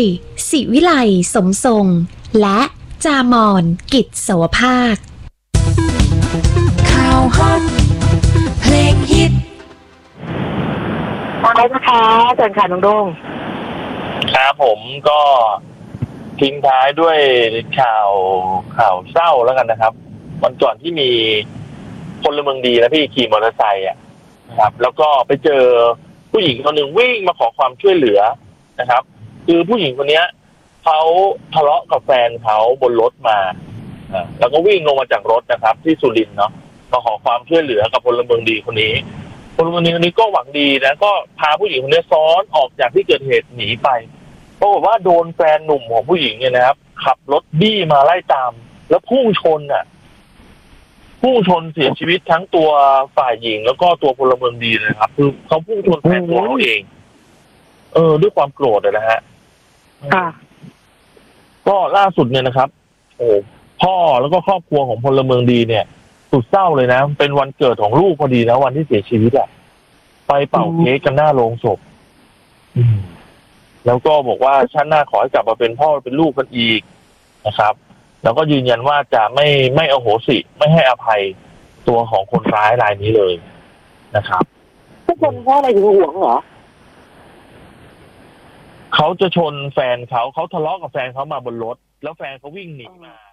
ศิวิไลสมทรงและจามอนกิจโสภาคข่าวฮอตเพลงฮิตอะไรนะคะเชิญค่ะน้องโด่งครับผมก็ทิ้งท้ายด้วยข่าวเศร้าแล้วกันนะครับวันก่อนที่มีพลเมืองดีนะพี่ขี่มอเตอร์ไซค์นะครับแล้วก็ไปเจอผู้หญิงคนหนึ่งวิ่งมาขอความช่วยเหลือนะครับคือผู้หญิงคนนี้เขาทะเลาะกับแฟนเขาบนรถมาแล้วก็วิ่งลงมาจากรถนะครับที่สุรินทร์เนาะมาขอความช่วยเหลือกับพลเมืองดีคนนี้พลเมืองดีคนนี้ก็หวังดีนะก็พาผู้หญิงคนนี้ซ้อนออกจากที่เกิดเหตุหนีไปปรากฏว่าโดนแฟนหนุ่มของผู้หญิงเนี่ยนะครับขับรถบี้มาไล่ตามแล้วพุ่งชนเสียชีวิตทั้งตัวฝ่ายหญิงแล้วก็ตัวพลเมืองดีนะครับคือเขาพุ่งชนแฟนตัวเขาเองด้วยความโกรธนะฮะค่ะก็ล่าสุดเนี่ยนะครับพ่อแล้วก็ครอบครัวของพลเมืองดีเนี่ยสุดเศร้าเลยนะเป็นวันเกิดของลูกพอดีนะวันที่เสียชีวิตไปเป่าเค้กกันหน้าโรงศพแล้วก็บอกว่าชาติหน้าขอให้กลับมาเป็นพ่อเป็นลูกกันอีกนะครับแล้วก็ยืนยันว่าจะไม่อโหสิไม่ให้อภัยตัวของคนร้ายรายนี้เลยนะครับทุกคนเพราะอะไรถึงห่วงเหรอเขาจะชนแฟนเขาทะเลาะกับแฟนเขามาบนรถแล้วแฟนเขาวิ่งหนีมา